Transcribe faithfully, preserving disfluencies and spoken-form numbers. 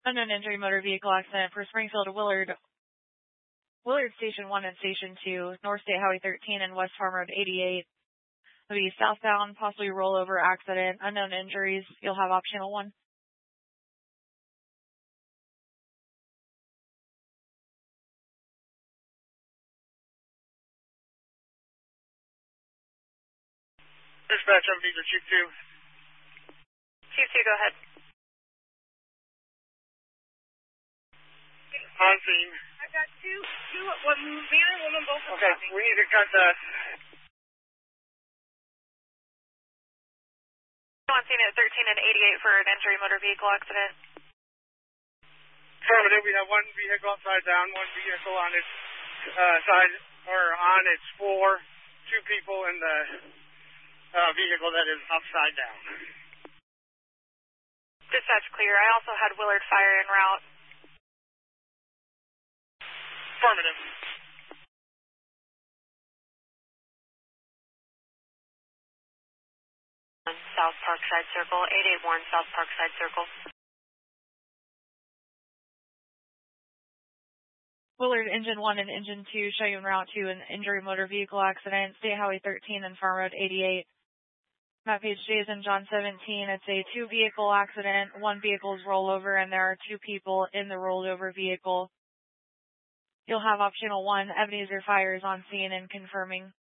Unknown injury motor vehicle accident for Springfield to Willard. Willard Station one and Station two, North State Highway thirteen and West Farm Road eighty-eight. It'll be southbound, possibly rollover accident, unknown injuries. You'll have optional one. Dispatch, I'm Beaver Chief two. Chief two, go ahead. On scene. I got two, two, one man and woman both. Okay, we need to cut the... On scene at thirteen and eighty-eight for an injury motor vehicle accident. Affirmative, we have one vehicle upside down, one vehicle on its uh, side, or on its floor, two people in the uh, vehicle that is upside down. Dispatch clear. I also had Willard Fire en route. Affirmative. South Parkside Circle, eight eight one South Parkside Circle. Willard Engine one and Engine two show you en route to an injury motor vehicle accident, State Highway thirteen and Farm Road eighty-eight. Map page Jason John seventeen. It's a two vehicle accident. One vehicle is rollover and there are two people in the rolled over vehicle. You'll have optional one. Ebenezer Fire is on scene and confirming.